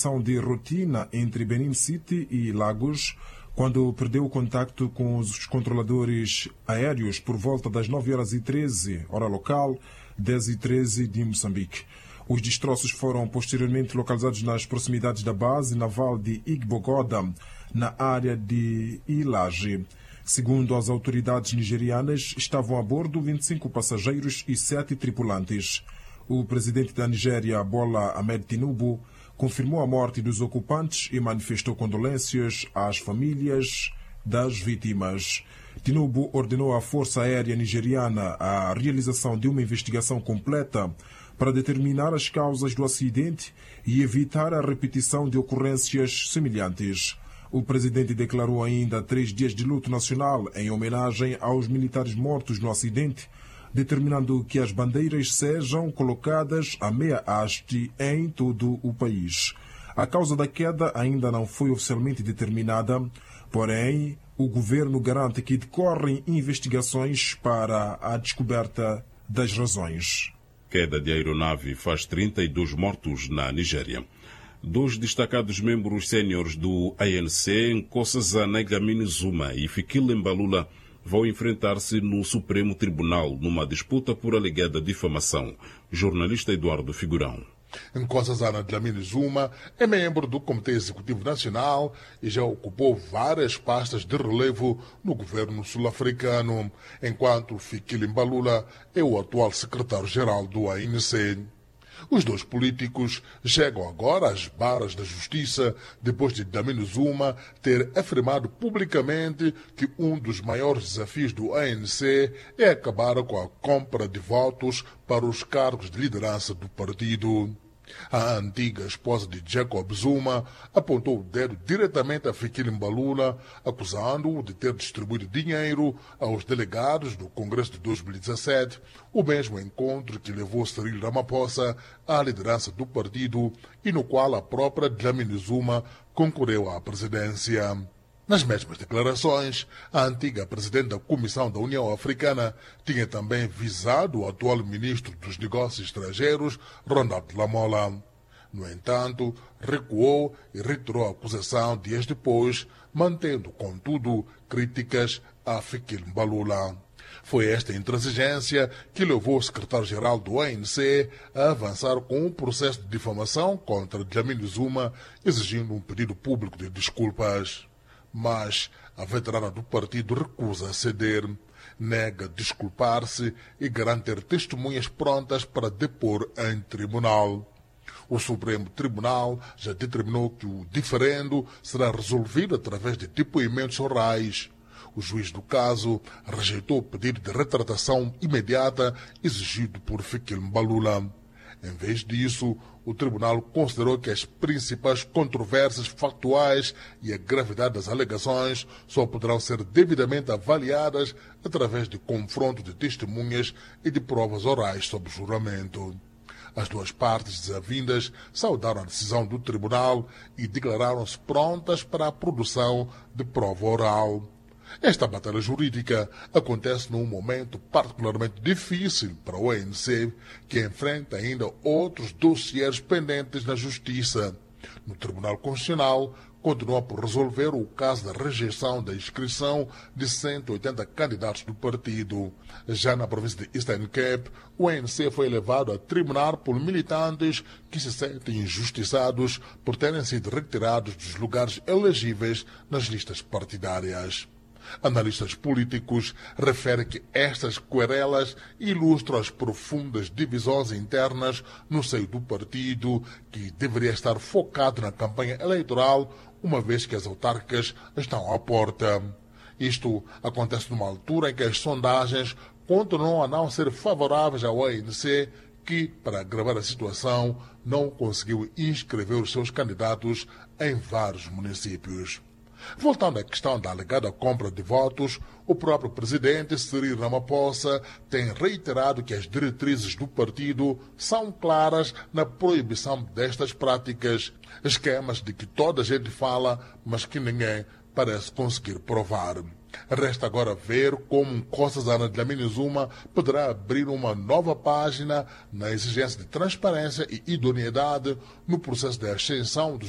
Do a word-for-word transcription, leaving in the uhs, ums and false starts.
de rotina entre Benin City e Lagos, quando perdeu o contacto com os controladores aéreos por volta das nove horas e treze, hora local, dez e treze de Moçambique. Os destroços foram posteriormente localizados nas proximidades da base naval de Igbogoda, na área de Ilage. Segundo as autoridades nigerianas, estavam a bordo vinte e cinco passageiros e sete tripulantes. O presidente da Nigéria, Bola Ahmed Tinubu, confirmou a morte dos ocupantes e manifestou condolências às famílias das vítimas. Tinubu ordenou à Força Aérea Nigeriana a realização de uma investigação completa para determinar as causas do acidente e evitar a repetição de ocorrências semelhantes. O presidente declarou ainda três dias de luto nacional em homenagem aos militares mortos no acidente, determinando que as bandeiras sejam colocadas a meia haste em todo o país. A causa da queda ainda não foi oficialmente determinada, porém, o governo garante que decorrem investigações para a descoberta das razões. Queda de aeronave faz trinta e dois mortos na Nigéria. Dois destacados membros séniores do A N C, Nkosazana Dlamini Zuma e Fikile Mbalula, vão enfrentar-se no Supremo Tribunal numa disputa por alegada difamação. Jornalista Eduardo Figurão. Nkosazana Dlamini Zuma é membro do Comitê Executivo Nacional e já ocupou várias pastas de relevo no governo sul-africano, enquanto Fikile Mbalula é o atual secretário-geral do A N C. Os dois políticos chegam agora às barras da justiça depois de Dlamini Zuma ter afirmado publicamente que um dos maiores desafios do A N C é acabar com a compra de votos para os cargos de liderança do partido. A antiga esposa de Jacob Zuma apontou o dedo diretamente a Fikile Mbalula, acusando-o de ter distribuído dinheiro aos delegados do Congresso de dois mil e dezassete, o mesmo encontro que levou Cyril Ramaphosa à liderança do partido e no qual a própria Dlamini Zuma concorreu à presidência. Nas mesmas declarações, a antiga presidente da Comissão da União Africana tinha também visado o atual ministro dos Negócios Estrangeiros, Ronald Lamola. No entanto, recuou e retirou a acusação dias depois, mantendo, contudo, críticas a Fikile Mbalula. Foi esta intransigência que levou o secretário-geral do A N C a avançar com um processo de difamação contra Dlamini Zuma, exigindo um pedido público de desculpas. Mas a veterana do partido recusa ceder, nega desculpar-se e garantir testemunhas prontas para depor em tribunal. O Supremo Tribunal já determinou que o diferendo será resolvido através de depoimentos orais. O juiz do caso rejeitou o pedido de retratação imediata exigido por Fikile Mbalula. Em vez disso, o tribunal considerou que as principais controvérsias factuais e a gravidade das alegações só poderão ser devidamente avaliadas através de confronto de testemunhas e de provas orais sob juramento. As duas partes desavindas saudaram a decisão do tribunal e declararam-se prontas para a produção de prova oral. Esta batalha jurídica acontece num momento particularmente difícil para o A N C, que enfrenta ainda outros dossiês pendentes na Justiça. No Tribunal Constitucional, continua por resolver o caso da rejeição da inscrição de cento e oitenta candidatos do partido. Já na província de Eastern Cape, o A N C foi levado a tribunal por militantes que se sentem injustiçados por terem sido retirados dos lugares elegíveis nas listas partidárias. Analistas políticos referem que estas querelas ilustram as profundas divisões internas no seio do partido, que deveria estar focado na campanha eleitoral, uma vez que as autárquicas estão à porta. Isto acontece numa altura em que as sondagens continuam a não ser favoráveis ao A N C, que, para agravar a situação, não conseguiu inscrever os seus candidatos em vários municípios. Voltando à questão da alegada compra de votos, o próprio presidente Cyril Ramaphosa tem reiterado que as diretrizes do partido são claras na proibição destas práticas, esquemas de que toda a gente fala, mas que ninguém parece conseguir provar. Resta agora ver como Nkosazana Dlamini Zuma poderá abrir uma nova página na exigência de transparência e idoneidade no processo de ascensão dos